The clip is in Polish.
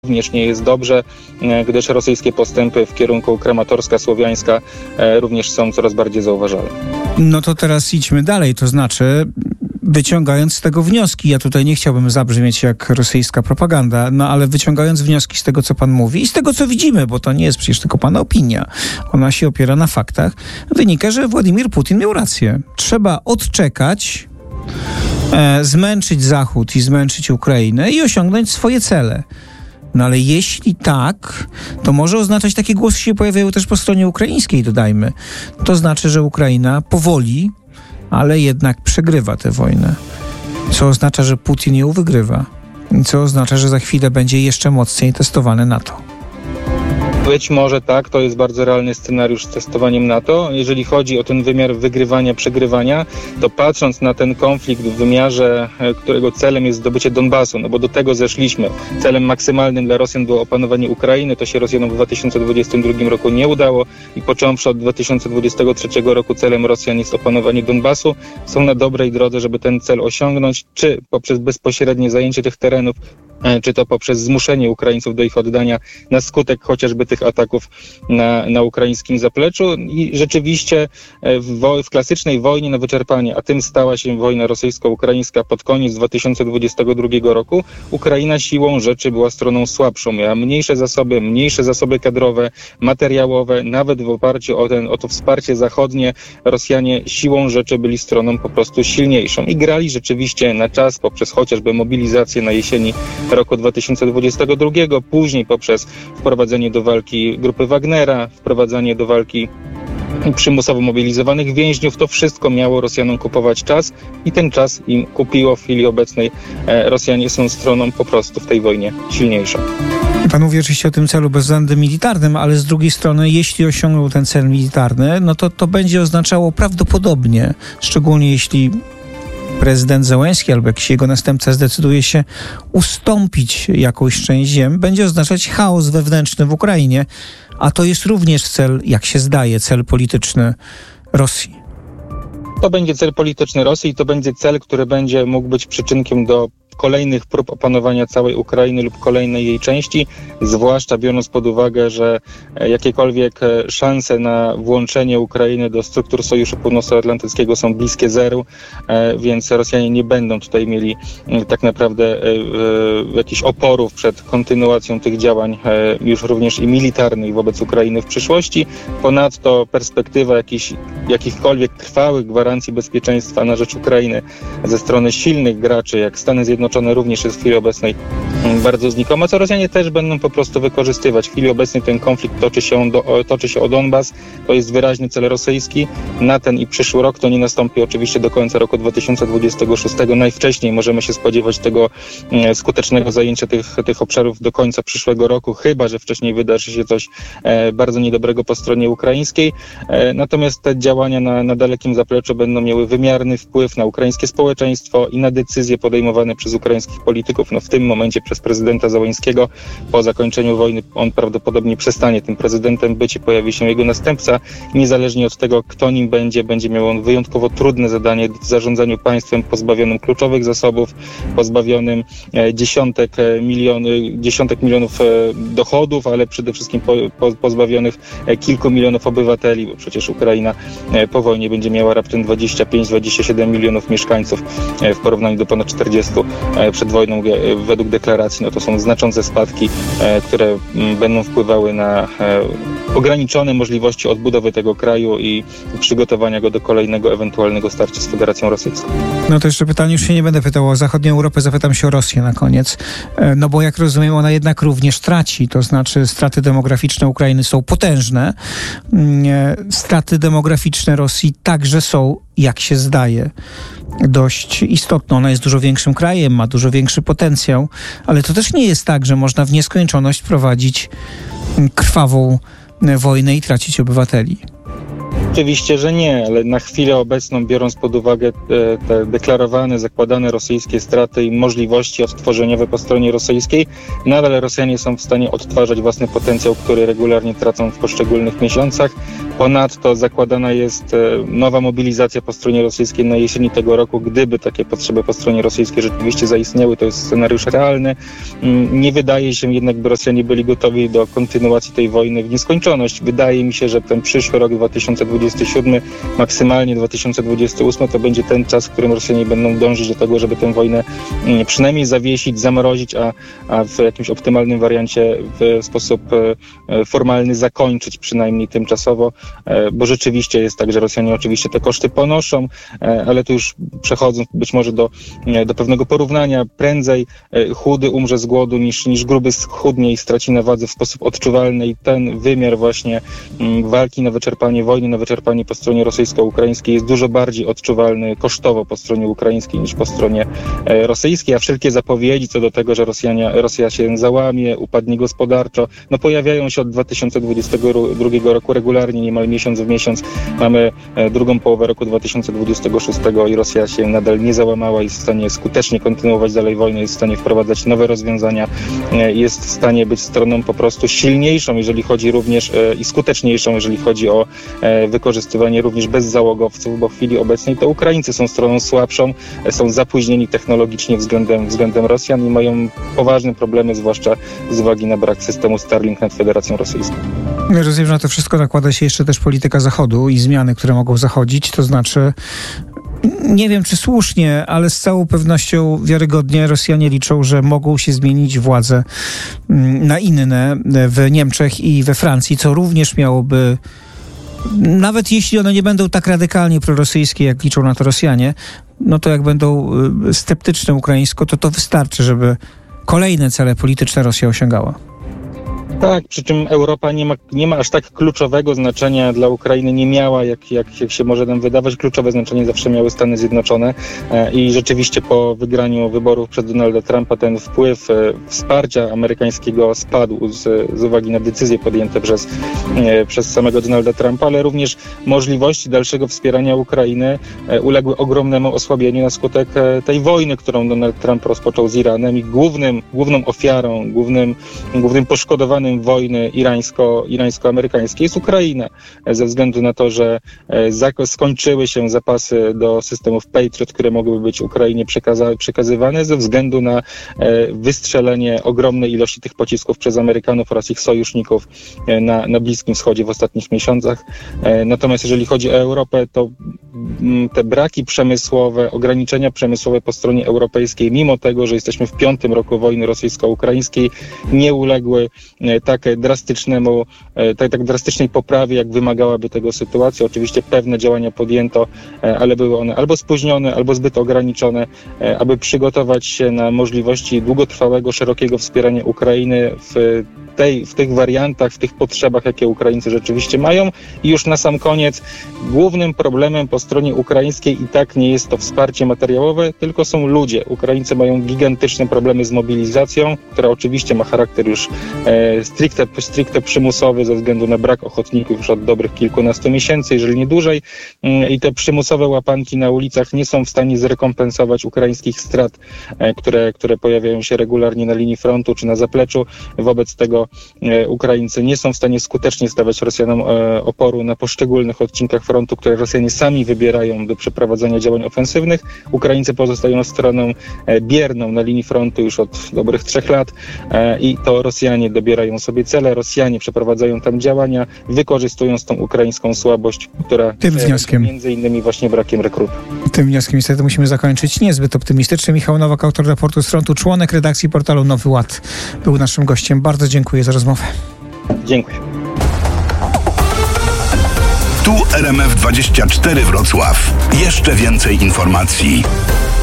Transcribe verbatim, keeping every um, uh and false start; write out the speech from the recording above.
również nie jest dobrze, gdyż rosyjskie postępy w kierunku Kramatorska, Słowiańska również są coraz bardziej zauważalne. No to teraz idźmy dalej, to znaczy wyciągając z tego wnioski, ja tutaj nie chciałbym zabrzmieć jak rosyjska propaganda, no ale wyciągając wnioski z tego, co pan mówi i z tego, co widzimy, bo to nie jest przecież tylko pana opinia, ona się opiera na faktach, wynika, że Władimir Putin miał rację. Trzeba odczekać, e, zmęczyć Zachód i zmęczyć Ukrainę i osiągnąć swoje cele. No ale jeśli tak, to może oznaczać, takie głosy się pojawiają też po stronie ukraińskiej, dodajmy. To znaczy, że Ukraina powoli, ale jednak przegrywa tę wojnę. Co oznacza, że Putin ją wygrywa. I co oznacza, że za chwilę będzie jeszcze mocniej testowane NATO. Być może tak, to jest bardzo realny scenariusz z testowaniem NATO. Jeżeli chodzi o ten wymiar wygrywania, przegrywania, to patrząc na ten konflikt w wymiarze, którego celem jest zdobycie Donbasu, no bo do tego zeszliśmy. Celem maksymalnym dla Rosjan było opanowanie Ukrainy, to się Rosjanom w dwa tysiące dwudziestym drugim roku nie udało i począwszy od dwa tysiące dwudziestego trzeciego roku celem Rosjan jest opanowanie Donbasu. Są na dobrej drodze, żeby ten cel osiągnąć, czy poprzez bezpośrednie zajęcie tych terenów, czy to poprzez zmuszenie Ukraińców do ich oddania na skutek chociażby tych ataków na, na ukraińskim zapleczu. I rzeczywiście w, wo- w klasycznej wojnie na wyczerpanie, a tym stała się wojna rosyjsko-ukraińska pod koniec dwa tysiące dwudziestego drugiego roku, Ukraina siłą rzeczy była stroną słabszą. Miała mniejsze zasoby, mniejsze zasoby kadrowe, materiałowe, nawet w oparciu o, ten, o to wsparcie zachodnie Rosjanie siłą rzeczy byli stroną po prostu silniejszą i grali rzeczywiście na czas poprzez chociażby mobilizację na jesieni roku dwa tysiące dwudziestego drugiego, później poprzez wprowadzenie do walki grupy Wagnera, wprowadzanie do walki przymusowo mobilizowanych więźniów. To wszystko miało Rosjanom kupować czas i ten czas im kupiło. W chwili obecnej e, Rosjanie są stroną po prostu w tej wojnie silniejszą. Pan mówi oczywiście o tym celu bezwzględnym militarnym, ale z drugiej strony, jeśli osiągną ten cel militarny, no to to będzie oznaczało prawdopodobnie, szczególnie jeśli prezydent Zełenski albo jakiś jego następca zdecyduje się ustąpić jakąś część ziem, będzie oznaczać chaos wewnętrzny w Ukrainie, a to jest również cel, jak się zdaje, cel polityczny Rosji. To będzie cel polityczny Rosji i to będzie cel, który będzie mógł być przyczynkiem do kolejnych prób opanowania całej Ukrainy lub kolejnej jej części, zwłaszcza biorąc pod uwagę, że jakiekolwiek szanse na włączenie Ukrainy do struktur Sojuszu Północnoatlantyckiego są bliskie zeru, więc Rosjanie nie będą tutaj mieli tak naprawdę jakichś oporów przed kontynuacją tych działań już również i militarnych wobec Ukrainy w przyszłości. Ponadto perspektywa jakichś, jakichkolwiek trwałych gwarancji bezpieczeństwa na rzecz Ukrainy ze strony silnych graczy, jak Stany Zjednoczone, również jest w chwili obecnej bardzo znikoma, co Rosjanie też będą po prostu wykorzystywać. W chwili obecnej ten konflikt toczy się, do, toczy się o Donbas, to jest wyraźny cel rosyjski. Na ten i przyszły rok to nie nastąpi oczywiście do końca roku dwa tysiące dwudziestego szóstego. Najwcześniej możemy się spodziewać tego skutecznego zajęcia tych, tych obszarów do końca przyszłego roku, chyba że wcześniej wydarzy się coś e, bardzo niedobrego po stronie ukraińskiej. E, natomiast te działania na, na dalekim zapleczu będą miały wymierny wpływ na ukraińskie społeczeństwo i na decyzje podejmowane przez ukraińskich polityków. No w tym momencie przez prezydenta Zełenskiego. Po zakończeniu wojny on prawdopodobnie przestanie tym prezydentem być i pojawi się jego następca. Niezależnie od tego, kto nim będzie, będzie miał on wyjątkowo trudne zadanie w zarządzaniu państwem pozbawionym kluczowych zasobów, pozbawionym e, dziesiątek, e, milion, dziesiątek milionów e, dochodów, ale przede wszystkim po, po, pozbawionych e, kilku milionów obywateli, bo przecież Ukraina e, po wojnie będzie miała raptem dwadzieścia pięć do dwudziestu siedmiu milionów mieszkańców e, w porównaniu do ponad czterdziestu przed wojną według deklaracji. No to są znaczące spadki, które będą wpływały na ograniczone możliwości odbudowy tego kraju i przygotowania go do kolejnego ewentualnego starcia z Federacją Rosyjską. No to jeszcze pytanie, już się nie będę pytał o zachodnią Europę, zapytam się o Rosję na koniec. No bo jak rozumiem, ona jednak również traci, to znaczy straty demograficzne Ukrainy są potężne. Straty demograficzne Rosji także są, jak się zdaje, dość istotną. Ona jest dużo większym krajem, ma dużo większy potencjał, ale to też nie jest tak, że można w nieskończoność prowadzić krwawą wojnę i tracić obywateli. Oczywiście, że nie, ale na chwilę obecną, biorąc pod uwagę te, te deklarowane, zakładane rosyjskie straty i możliwości odtworzeniowe po stronie rosyjskiej, nadal Rosjanie są w stanie odtwarzać własny potencjał, który regularnie tracą w poszczególnych miesiącach. Ponadto zakładana jest nowa mobilizacja po stronie rosyjskiej na jesieni tego roku, gdyby takie potrzeby po stronie rosyjskiej rzeczywiście zaistniały. To jest scenariusz realny. Nie wydaje się jednak, by Rosjanie byli gotowi do kontynuacji tej wojny w nieskończoność. Wydaje mi się, że ten przyszły rok dwa tysiące dwudziesty siódmy, maksymalnie dwa tysiące dwudziesty ósmy, to będzie ten czas, w którym Rosjanie będą dążyć do tego, żeby tę wojnę przynajmniej zawiesić, zamrozić, a, a w jakimś optymalnym wariancie w sposób formalny zakończyć przynajmniej tymczasowo, bo rzeczywiście jest tak, że Rosjanie oczywiście te koszty ponoszą, ale tu już przechodząc być może do, do pewnego porównania, prędzej chudy umrze z głodu niż, niż gruby schudnie i straci na wadze w sposób odczuwalny i ten wymiar właśnie walki na wyczerpanie wojny, na wyczerpanie po stronie rosyjsko-ukraińskiej jest dużo bardziej odczuwalny kosztowo po stronie ukraińskiej niż po stronie rosyjskiej, a wszelkie zapowiedzi co do tego, że Rosjanie, Rosja się załamie, upadnie gospodarczo, no pojawiają się od dwa tysiące dwudziestego drugiego roku regularnie, niemal miesiąc w miesiąc. Mamy drugą połowę roku dwa tysiące dwudziestego szóstego i Rosja się nadal nie załamała, jest w stanie skutecznie kontynuować dalej wojnę, jest w stanie wprowadzać nowe rozwiązania, jest w stanie być stroną po prostu silniejszą, jeżeli chodzi również i skuteczniejszą, jeżeli chodzi o wykorzystywanie również bezzałogowców, bo w chwili obecnej to Ukraińcy są stroną słabszą, są zapóźnieni technologicznie względem, względem Rosjan i mają poważne problemy, zwłaszcza z uwagi na brak systemu Starlink nad Federacją Rosyjską. Rozumiem, że na to wszystko nakłada się jeszcze też polityka Zachodu i zmiany, które mogą zachodzić, to znaczy nie wiem, czy słusznie, ale z całą pewnością wiarygodnie Rosjanie liczą, że mogą się zmienić władze na inne w Niemczech i we Francji, co również miałoby, nawet jeśli one nie będą tak radykalnie prorosyjskie, jak liczą na to Rosjanie, no to jak będą sceptyczne ukraińsko, to to wystarczy, żeby kolejne cele polityczne Rosja osiągała. Tak, przy czym Europa nie ma, nie ma aż tak kluczowego znaczenia dla Ukrainy, nie miała, jak, jak, jak się może nam wydawać. Kluczowe znaczenie zawsze miały Stany Zjednoczone e, i rzeczywiście po wygraniu wyborów przez Donalda Trumpa ten wpływ e, wsparcia amerykańskiego spadł z, z uwagi na decyzje podjęte przez, e, przez samego Donalda Trumpa, ale również możliwości dalszego wspierania Ukrainy e, uległy ogromnemu osłabieniu na skutek e, tej wojny, którą Donald Trump rozpoczął z Iranem i głównym, główną ofiarą, głównym, głównym poszkodowanym wojny irańsko, irańsko-amerykańskiej jest Ukraina, ze względu na to, że skończyły się zapasy do systemów Patriot, które mogłyby być Ukrainie przekaza- przekazywane ze względu na wystrzelenie ogromnej ilości tych pocisków przez Amerykanów oraz ich sojuszników na, na Bliskim Wschodzie w ostatnich miesiącach. Natomiast jeżeli chodzi o Europę, to te braki przemysłowe, ograniczenia przemysłowe po stronie europejskiej, mimo tego, że jesteśmy w piątym roku wojny rosyjsko-ukraińskiej, nie uległy tak drastycznemu, tak, tak drastycznej poprawie, jak wymagałaby tego sytuacja. Oczywiście pewne działania podjęto, ale były one albo spóźnione, albo zbyt ograniczone, aby przygotować się na możliwości długotrwałego, szerokiego wspierania Ukrainy w tej, w tych wariantach, w tych potrzebach, jakie Ukraińcy rzeczywiście mają. I już na sam koniec, głównym problemem po stronie ukraińskiej i tak nie jest to wsparcie materiałowe, tylko są ludzie. Ukraińcy mają gigantyczne problemy z mobilizacją, która oczywiście ma charakter już e, stricte, stricte przymusowy ze względu na brak ochotników już od dobrych kilkunastu miesięcy, jeżeli nie dłużej. E, I te przymusowe łapanki na ulicach nie są w stanie zrekompensować ukraińskich strat, e, które, które pojawiają się regularnie na linii frontu czy na zapleczu. Wobec tego e, Ukraińcy nie są w stanie skutecznie stawiać Rosjanom e, oporu na poszczególnych odcinkach frontu, które Rosjanie sami wybierają do przeprowadzania działań ofensywnych. Ukraińcy pozostają stroną e, bierną na linii frontu już od dobrych trzech lat e, i to Rosjanie dobierają sobie cele, Rosjanie przeprowadzają tam działania, wykorzystując tą ukraińską słabość, która Tym wnioskiem, między innymi właśnie brakiem rekrutów. Tym wnioskiem niestety musimy zakończyć niezbyt optymistycznie. Michał Nowak, autor raportu z frontu, członek redakcji portalu Nowy Ład, był naszym gościem. Bardzo dziękuję za rozmowę. Dziękuję. Tu R M F dwadzieścia cztery Wrocław. Jeszcze więcej informacji.